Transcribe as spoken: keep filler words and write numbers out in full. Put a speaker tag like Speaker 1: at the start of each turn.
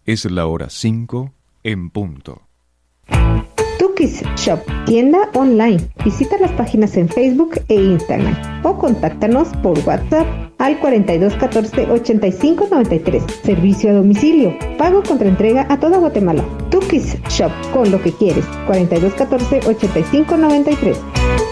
Speaker 1: Es la hora cinco en punto.
Speaker 2: Tukis Shop, tienda online. Visita las páginas en Facebook e Instagram o contáctanos por WhatsApp al cuarenta y dos catorce ochenta y cinco noventa y tres. Servicio a domicilio. Pago contra entrega a toda Guatemala. Tukis Shop, con lo que quieres. cuarenta y dos catorce ochenta y cinco noventa y tres.